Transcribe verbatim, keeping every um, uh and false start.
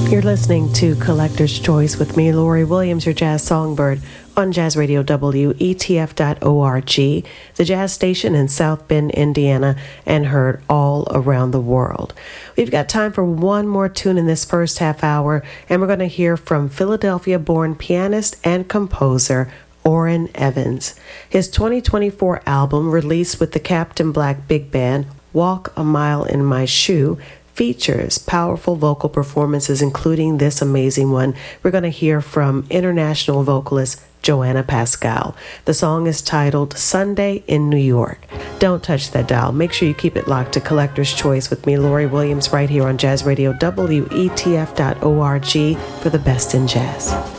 You're listening to Collector's Choice with me, Lori Williams, your jazz songbird, on Jazz Radio W E T F dot org, the jazz station in South Bend, Indiana, and heard all around the world. We've got time for one more tune in this first half hour, and we're going to hear from Philadelphia-born pianist and composer Orrin Evans. His twenty twenty-four album, released with the Captain Black Big Band, Walk a Mile in My Shoe, features powerful vocal performances, including this amazing one. We're going to hear from international vocalist Joanna Pascal. The song is titled Sunday in New York. Don't touch that dial. Make sure you keep it locked to Collector's Choice with me, Lori Williams, right here on Jazz Radio W E T F dot org for the best in jazz.